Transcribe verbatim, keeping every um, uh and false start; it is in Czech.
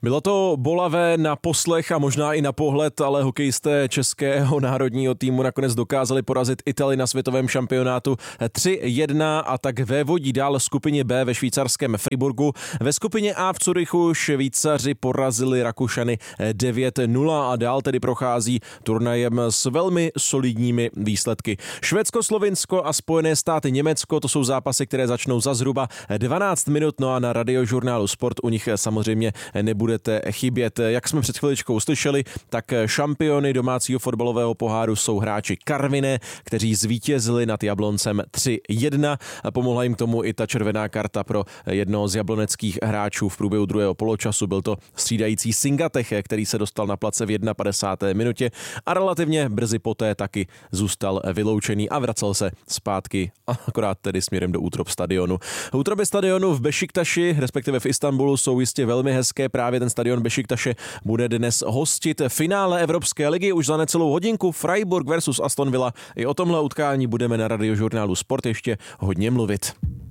Bylo to bolavé na poslech a možná i na pohled, ale hokejisté českého národního týmu nakonec dokázali porazit Italii na světovém šampionátu tři jedna a tak vévodí dál skupině B ve švýcarském Freiburgu. Ve skupině A v Curychu Švýcaři porazili Rakušany devět nula a dál tedy prochází turnajem s velmi solidními výsledky. Švédsko, Slovinsko a Spojené státy Německo, to jsou zápasy, které začnou za zhruba dvanáct minut, no a na Radiožurnálu Sport u nich samozřejmě nebude budete chybět. Jak jsme před chviličkou slyšeli, tak šampiony domácího fotbalového poháru jsou hráči Karviné, kteří zvítězili nad Jabloncem tři jedna. Pomohla jim k tomu i ta červená karta pro jednoho z jabloneckých hráčů v průběhu druhého poločasu. Byl to střídající Singateche, který se dostal na place v padesáté první minutě a relativně brzy poté taky zůstal vyloučený a vracel se zpátky, akorát tedy směrem do útrob stadionu. Útroby stadionu v Bešiktaši, respektive v Istanbulu, jsou jistě velmi hezké. Právě ten stadion Bešiktaše bude dnes hostit finále Evropské ligy už za necelou hodinku. Freiburg versus Aston Villa. I o tomhle utkání budeme na Radiožurnálu Sport ještě hodně mluvit.